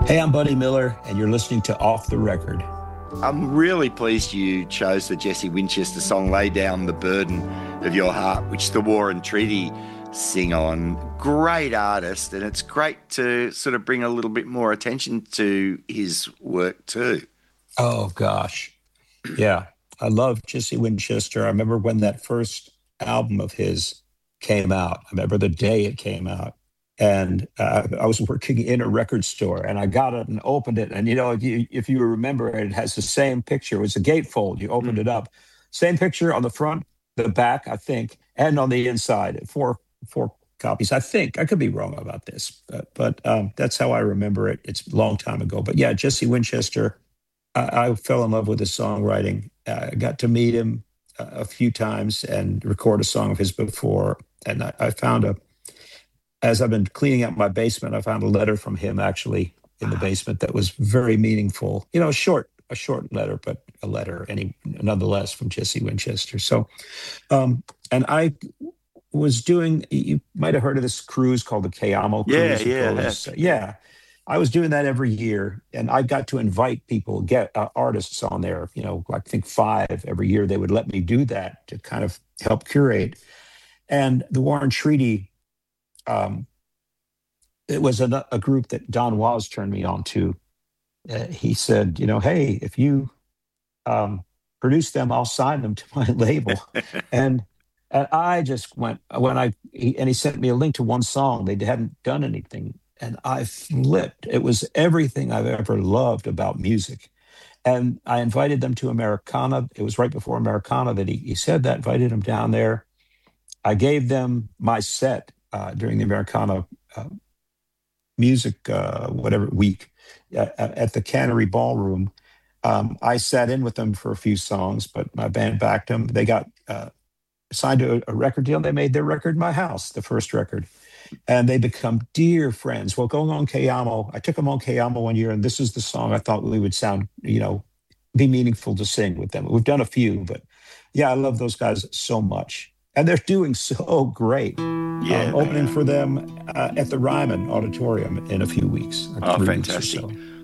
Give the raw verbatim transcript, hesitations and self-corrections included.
Hey, I'm Buddy Miller, and you're listening to Off the Record. I'm really pleased you chose the Jesse Winchester song, Lay Down the Burden of Your Heart, which the War and Treaty sing on. Great artist, and it's great to sort of bring a little bit more attention to his work too. Oh, gosh. Yeah, I love Jesse Winchester. I remember when that first album of his came out. I remember the day it came out. And uh, I was working in a record store, and I got it and opened it. And, you know, if you, if you remember, it has the same picture. It was a gatefold. You opened mm. it up. Same picture on the front, the back, I think, and on the inside. Four four copies, I think. I could be wrong about this, but, but um, that's how I remember it. It's a long time ago. But, yeah, Jesse Winchester, I, I fell in love with his songwriting. I got to meet him a, a few times and record a song of his before. And I, I found a As I've been cleaning out my basement, I found a letter from him actually in the basement that was very meaningful. You know, a short, a short letter, but a letter, any nonetheless, from Jesse Winchester. So, um, and I was doing. You might have heard of this cruise called the Cayamo Cruise. Yeah, yeah, was, yeah. I was doing that every year, and I got to invite people, get uh, artists on there. You know, I think five every year. They would let me do that to kind of help curate. And the War and Treaty. Um, it was a, a group that Don Was turned me on to. Uh, he said, you know, hey, if you um, produce them, I'll sign them to my label. and and I just went, when I, he, and he sent me a link to one song. They hadn't done anything. And I flipped. It was everything I've ever loved about music. And I invited them to Americana. It was right before Americana that he, he said that, invited them down there. I gave them my set. Uh, during the Americana uh, music, uh, whatever week, uh, at the Cannery Ballroom. Um, I sat in with them for a few songs, but my band backed them. They got uh, signed to a, a record deal. They made their record in my house, the first record. And they become dear friends. Well, going on Cayamo, I took them on Cayamo one year, and this is the song I thought we would sound, you know, be meaningful to sing with them. We've done a few, but yeah, I love those guys so much. And they're doing so great. Yeah, um, opening for them uh, at the Ryman Auditorium in a few weeks. Oh, fantastic. Weeks so.